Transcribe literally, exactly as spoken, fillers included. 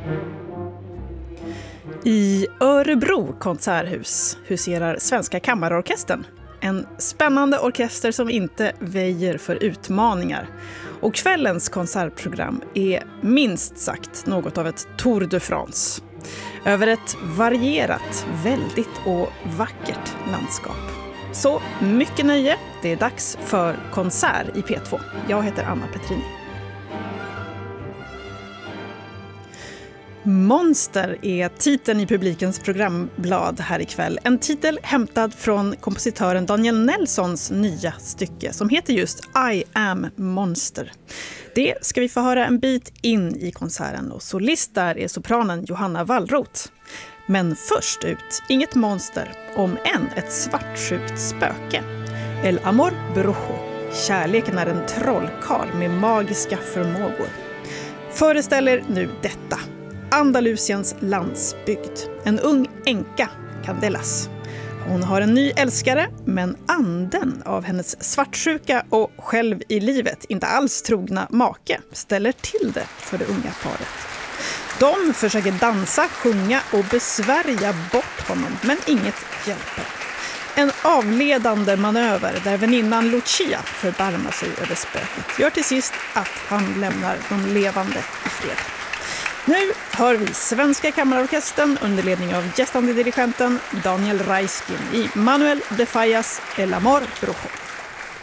I Örebro konserthus huserar Svenska Kammarorkestern. En spännande orkester som inte väjer för utmaningar. Och kvällens konsertprogram är minst sagt något av ett Tour de France. Över ett varierat, väldigt och vackert landskap. Så mycket nöje, det är dags för konsert i P två. Jag heter Anna Petrini. Monster är titeln i publikens programblad här ikväll. En titel hämtad från kompositören Daniel Nelsons nya stycke som heter just I am Monster. Det ska vi få höra en bit in i konserten och solist där är sopranen Johanna Wallroth. Men först ut, inget monster, om än ett svartsjukt spöke. El amor brujo. Kärleken är en trollkarl med magiska förmågor. Föreställer nu detta. Andalusiens landsbygd. En ung änka, Candelas. Hon har en ny älskare, men anden av hennes svartsjuka och själv i livet inte alls trogna make ställer till det för det unga paret. De försöker dansa, sjunga och besvärja bort honom, men inget hjälper. En avledande manöver där väninnan Lucia förbarmar sig över spöket gör till sist att han lämnar de levande i fred. Nu hör vi Svenska Kammarorkestern under ledning av gästande dirigenten Daniel Raiskin i Manuel de Fallas El amor brujo.